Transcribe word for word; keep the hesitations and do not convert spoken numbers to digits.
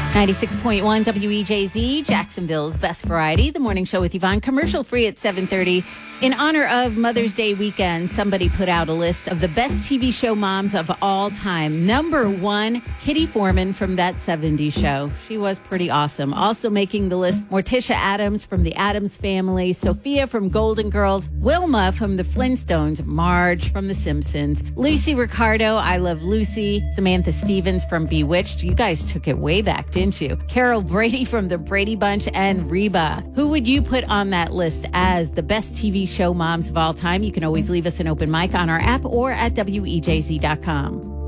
ninety-six point one W E J Z, Jacksonville's best variety. The morning show with Yvonne, commercial free at seven thirty. In honor of Mother's Day weekend, somebody put out a list of the best T V show moms of all time. Number one, Kitty Forman from That seventies Show. She was pretty awesome. Also making the list, Morticia Addams from The Addams Family, Sophia from Golden Girls, Wilma from The Flintstones, Marge from The Simpsons, Lucy Ricardo, I Love Lucy, Samantha Stevens from Bewitched. You guys took it way back, didn't you? Carol Brady from The Brady Bunch, and Reba. Who would you put on that list as the best T V show moms of all time? You can always leave us an open mic on our app or at W E J Z dot com.